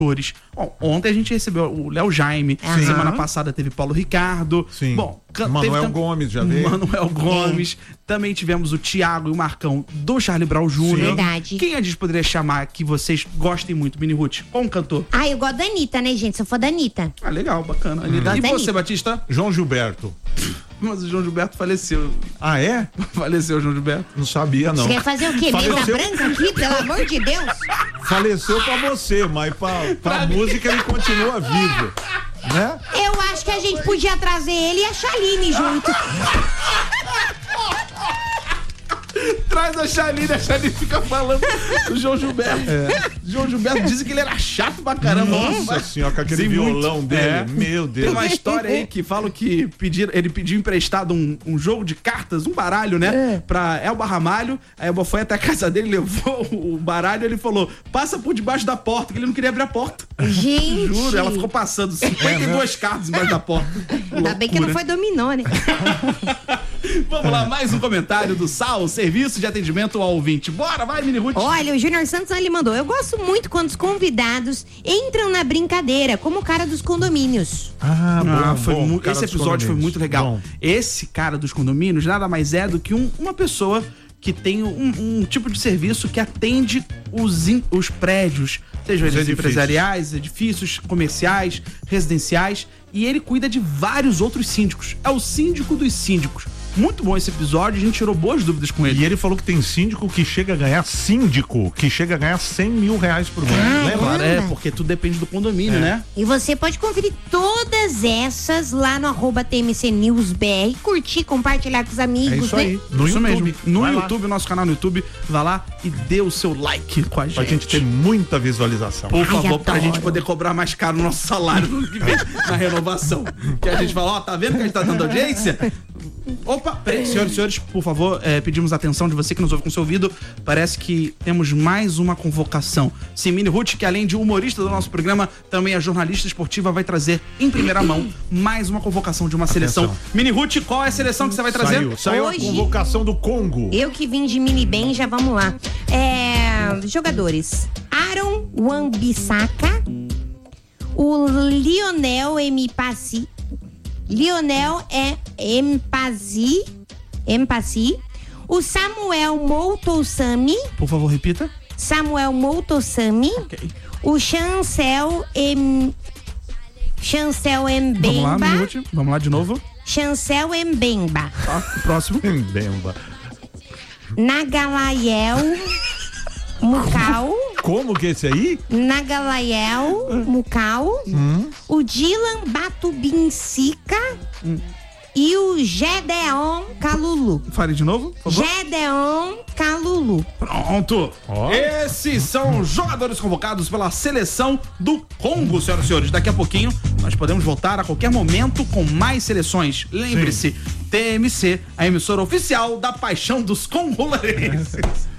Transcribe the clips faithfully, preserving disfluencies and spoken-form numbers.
Bom, ontem a gente recebeu o Léo Jaime, Sim. semana passada teve Paulo Ricardo. Sim. Bom, Manuel teve, Gomes já veio. Manuel Gomes. É. Também tivemos o Thiago e o Marcão do Charlie Brown Júnior. Verdade. Quem a gente poderia chamar que vocês gostem muito, Mini Ruth? Qual um cantor? Ah, eu gosto da Anitta, né, gente? Sou fã da Anitta. Ah, legal, bacana. Hum. Anitta. E Da você, Anitta. Batista? João Gilberto. Mas o João Gilberto faleceu. Ah, é? Faleceu o João Gilberto. Não sabia, não. Você quer fazer o quê? Mesa Faleceu. branca aqui, pelo amor de Deus? Faleceu pra você, mas pra, pra música ele continua vivo. Né? Eu acho que a gente podia trazer ele e a Chaline junto. Traz a Chaline, a Chaline fica falando do João Gilberto. É. João Gilberto dizem que ele era chato pra caramba. Nossa senhora, com aquele Sim, violão muito. dele. É. Meu Deus. Tem uma história aí que falam que pediram, ele pediu emprestado um, um jogo de cartas, um baralho, né? É. Pra Elba Ramalho. A Elba foi até a casa dele, levou o baralho e ele falou: passa por debaixo da porta, que ele não queria abrir a porta. Gente. Juro, ela ficou passando cinquenta e duas é, cartas embaixo da porta. Ainda bem que não foi dominó, né? Vamos lá, mais um comentário do Sal, serviço de atendimento ao ouvinte. Bora, vai, Mini Ruth. Olha, o Júnior Santos ele mandou: eu gosto muito quando os convidados entram na brincadeira, como o cara dos condomínios. Ah, bom, ah, foi bom, mu- esse episódio foi muito legal. Bom. Esse cara dos condomínios nada mais é do que um, uma pessoa que tem um, um tipo de serviço que atende os, in, os prédios, sejam eles empresariais, edifícios comerciais, residenciais, e ele cuida de vários outros síndicos. É o síndico dos síndicos. Muito bom esse episódio, a gente tirou boas dúvidas com ele. E ele falou que tem síndico que chega a ganhar, síndico, que chega a ganhar cem mil reais por mês. Ah, Lembra? Claro, é, porque tudo depende do condomínio, é. né? E você pode conferir todas essas lá no arroba T M C News B R, curtir, compartilhar com os amigos, é isso né? aí. No isso YouTube. mesmo. No Vai YouTube, lá. nosso canal no YouTube, vai lá e dê o seu like com a gente. Pra gente ter muita visualização. Por Ai, favor, adoro. pra gente poder cobrar mais caro o nosso salário no que vem na renovação. Que a gente fala, ó, tá vendo que a gente tá dando audiência? Opa, peraí, senhoras e senhores, por favor, é, pedimos atenção de você que nos ouve com seu ouvido. Parece que temos mais uma convocação. Sim, Mini Ruth, que além de humorista do nosso programa, também é jornalista esportiva, vai trazer em primeira mão mais uma convocação de uma seleção. Atenção. Mini Ruth, qual é a seleção que você vai trazer? Saiu, saiu Hoje- a convocação do Congo. Eu que vim de mini bem, já vamos lá. É, jogadores: Aaron Wan-Bissaka, o Lionel Mpassi, Lionel é Mpassi, Mpassi, o Samuel Moutoussamy, Por favor, repita. Samuel Moutoussamy, Ok. o Chancel M, Chancel Vamos lá, Mini Mbemba, Ruth. Vamos lá de novo. Chancel Mbemba, Tá, próximo. Bemba. Nagalayel Mukau, Como que é esse aí? Nagalayel Mukau, Hum. o Dylan Batubinsika e o Gedeon Kalulu. Fale de novo, por favor. Gedeon Kalulu. Pronto! Ó. Esses são jogadores convocados pela seleção do Congo, senhoras e senhores. Daqui a pouquinho nós podemos voltar a qualquer momento com mais seleções. Lembre-se, T M C, a emissora oficial da paixão dos congolarenses.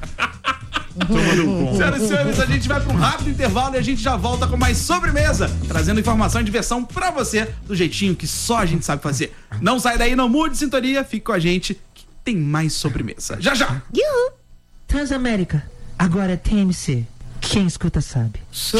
Senhoras e senhores, a gente vai para um rápido intervalo e a gente já volta com mais sobremesa, trazendo informação e diversão pra você do jeitinho que só a gente sabe fazer. Não sai daí, não mude de sintonia, fique com a gente que tem mais sobremesa. Já já! Yuhu. Transamérica, agora é T M C. Quem escuta sabe.